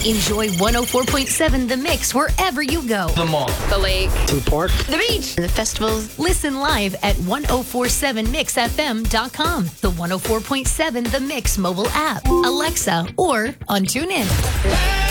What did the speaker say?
Enjoy 104.7 The Mix wherever you go. The mall. The lake. To the park. The beach. The festivals. Listen live at 1047mixfm.com, the 104.7 The Mix mobile app, Alexa, or on TuneIn.